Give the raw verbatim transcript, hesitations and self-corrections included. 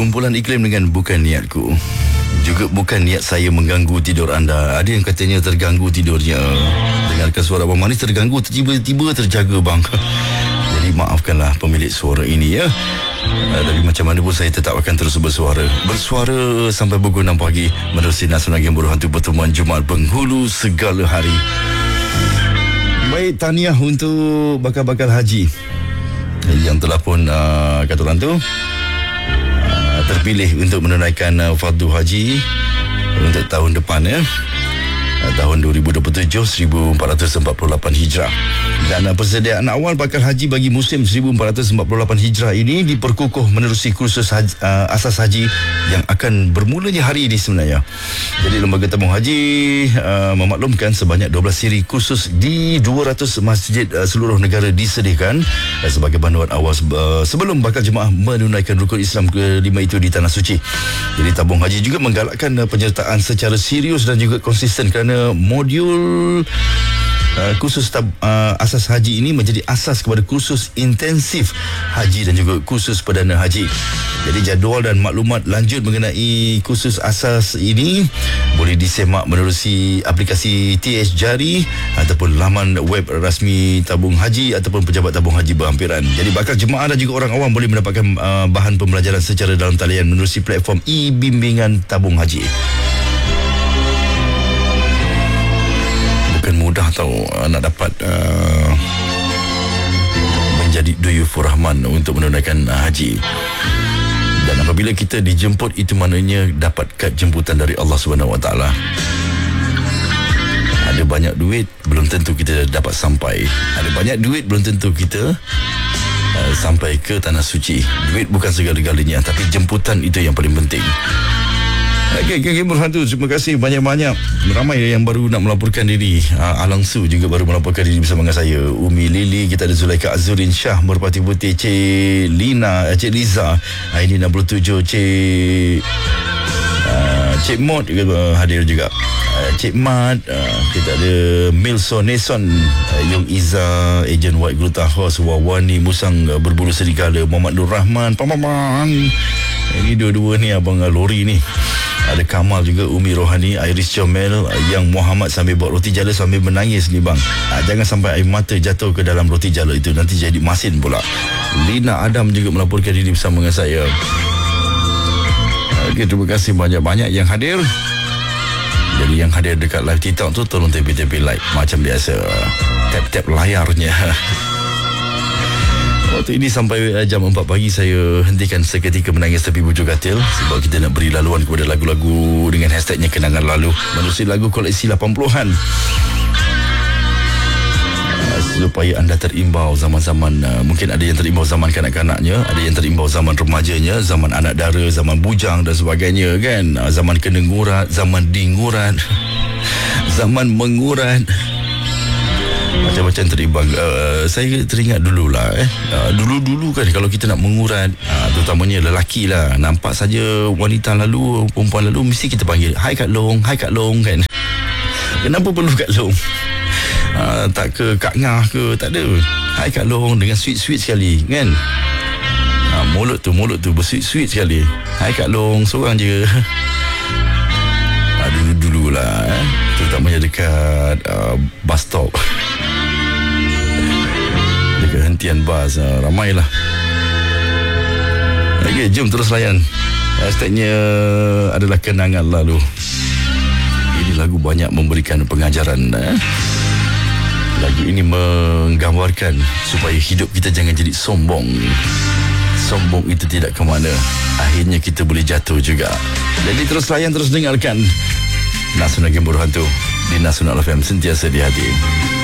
Kumpulan iklim dengan bukan niatku. Juga bukan niat saya mengganggu tidur anda. Ada yang katanya terganggu tidurnya. Dengarkan suara Abang Manis terganggu, tiba-tiba terjaga bang. Jadi maafkanlah pemilik suara ini ya. Uh, tapi macam mana pun saya tetap akan terus bersuara Bersuara sampai pukul enam pagi menerusi Nasional Game Buruh Hantu pertemuan Jumaat Penghulu segala hari. Baik, tahniah untuk bakal-bakal haji yang telah pun uh, kata orang tu uh, terpilih untuk menunaikan uh, fardu haji untuk tahun depan ya. Tahun dua ribu dua puluh tujuh seribu empat ratus empat puluh lapan Hijrah. Dan uh, persediaan awal bakal haji bagi musim seribu empat ratus empat puluh lapan Hijrah ini diperkukuh menerusi kursus haji, uh, asas haji yang akan bermulanya hari ini sebenarnya. Jadi Lembaga Tabung Haji uh, memaklumkan sebanyak dua belas siri kursus di dua ratus masjid uh, seluruh negara disediakan uh, sebagai bantuan awal uh, sebelum bakal jemaah menunaikan rukun Islam kelima itu di Tanah Suci. Jadi Tabung Haji juga menggalakkan uh, penyertaan secara serius dan juga konsisten kerana modul Uh, kursus tab, uh, asas haji ini menjadi asas kepada kursus intensif haji dan juga kursus perdana haji. Jadi jadual dan maklumat lanjut mengenai kursus asas ini boleh disemak menerusi aplikasi T H Jari ataupun laman web rasmi Tabung Haji ataupun pejabat tabung haji berhampiran. Jadi bakal jemaah dan juga orang awam boleh mendapatkan uh, bahan pembelajaran secara dalam talian menerusi platform e-bimbingan Tabung Haji. Bukan mudah tau nak dapat uh, menjadi duyufur rahman untuk menunaikan uh, haji. Dan apabila kita dijemput, itu maknanya dapat kad jemputan dari Allah Subhanahu Wa Taala. Ada banyak duit belum tentu kita dapat sampai. Ada banyak duit belum tentu kita uh, sampai ke Tanah Suci. Duit bukan segala-galanya, tapi jemputan itu yang paling penting. Okey, Game Buruh Hantu, terima kasih banyak-banyak. Ramai yang baru nak melaporkan diri. uh, Alang Su juga baru melaporkan diri bersama dengan saya. Umi Lili, kita ada Zulaika Azurin Shah, Merpati Putih, Cik Lina, Cik Liza, Aini enam puluh tujuh, Cik uh, Cik Mod juga uh, hadir juga. uh, Cik Mat, uh, kita ada Milson Neson, uh, Yung Iza, Ejen White Gluta Host, Wawani Musang, uh, Berbulu Serigala, Muhammad Nur Rahman, Pamamang. Ini dua-dua ni abang uh, lori ni. Ada Kamal juga, Umi Rohani, Iris Comel, Yang Muhammad sambil buat roti jala sambil menangis ni bang. Ha, jangan sampai air mata jatuh ke dalam roti jala itu, nanti jadi masin pula. Lina Adam juga melaporkan diri bersama dengan saya. Okey, terima kasih banyak-banyak yang hadir. Jadi yang hadir dekat live TikTok tu tolong tepi-tepi like macam biasa. Tap-tap layarnya. Waktu ini sampai uh, jam empat pagi saya hentikan seketika menangis tepi bujur katil sebab kita nak beri laluan kepada lagu-lagu dengan hashtagnya kenangan lalu menerusi lagu koleksi lapan puluhan uh, supaya anda terimbau zaman-zaman uh, mungkin ada yang terimbau zaman kanak-kanaknya, ada yang terimbau zaman remajanya, zaman anak dara, zaman bujang dan sebagainya kan. uh, zaman kena ngurat, zaman dingurat, zaman mengurat, macam-macam terimbang. uh, Saya teringat dululah eh. uh, Dulu-dulu kan kalau kita nak mengurat, uh, terutamanya lelaki lah, nampak saja wanita lalu, perempuan lalu, mesti kita panggil Hai Kak Long, Hai Kak Long kan. Kenapa perlu Kak Long? uh, Tak ke Kak Ngah ke, tak ada. Hai Kak Long dengan sweet-sweet sekali kan. uh, Mulut tu, mulut tu bersweet-sweet sekali. Hai Kak Long, seorang je. uh, Dulu-dulu lah eh. Terutamanya dekat uh, bus stop, kehentian bas, uh, ramailah. Okey, jom terus layan. Hashtagnya adalah kenangan lalu. Ini lagu banyak memberikan pengajaran. Eh? Lagu ini menggambarkan supaya hidup kita jangan jadi sombong. Sombong itu tidak ke mana. Akhirnya kita boleh jatuh juga. Jadi terus layan, terus dengarkan Nasional Game Buruh Hantu di Nasional F M, sentiasa di hati.